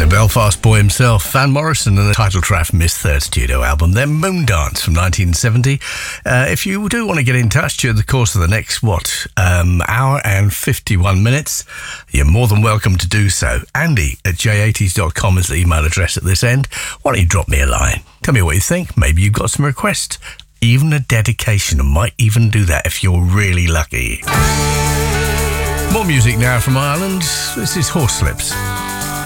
Belfast boy himself, Van Morrison, and the title track from his third studio album, their Moondance from 1970. If you do want to get in touch during the course of the next, hour and 51 minutes, you're more than welcome to do so. Andy@j80s.com is the email address at this end. Why don't you drop me a line? Tell me what you think. Maybe you've got some requests. Even a dedication. I might even do that if you're really lucky. More music now from Ireland. This is Horslips.